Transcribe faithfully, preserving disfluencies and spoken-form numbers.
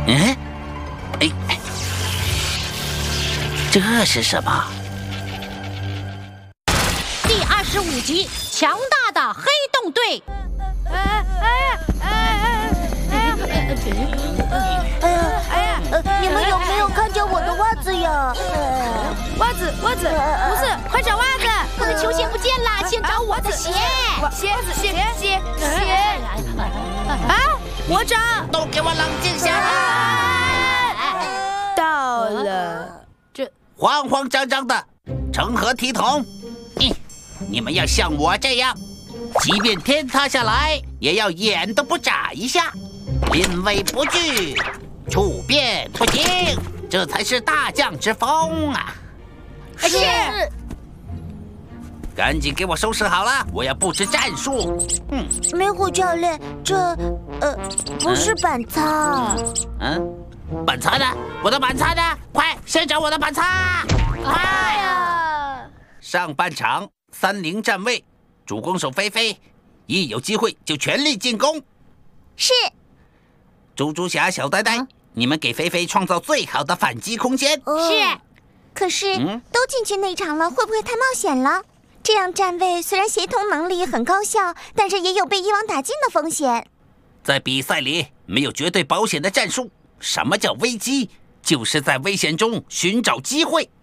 嗯，哎，这是什么？ 第二十五集，强大的黑洞队。哎哎哎哎哎哎哎呀！你们有没有看见我的袜子呀？ 袜子，袜子，不是，快找袜子！ 我的球鞋不见了，先找我的鞋。 鞋子，鞋鞋鞋！啊！我找！ 都给我冷静下来！ 到了，这慌慌张张的，成何体统？嗯，你们要像我这样，即便天塌下来，也要眼都不眨一下，临危不惧，处变不惊，这才是大将之风啊！ 是。 赶紧给我收拾好了，我要布置战术。 嗯，美虎教练，这呃不是板擦。 嗯，板擦呢？我的板擦呢？快，先找我的板擦！快呀！上半场三零站位，主攻手菲菲，一有机会就全力进攻。 是。 猪猪侠、小呆呆，啊、你们给菲菲创造最好的反击空间。 哦、 是。 可是、嗯、都进去内场了，会不会太冒险了？这样站位虽然协同能力很高效，但是也有被一网打尽的风险。 在比赛里没有绝对保险的战术，什么叫危机？就是在危险中寻找机会。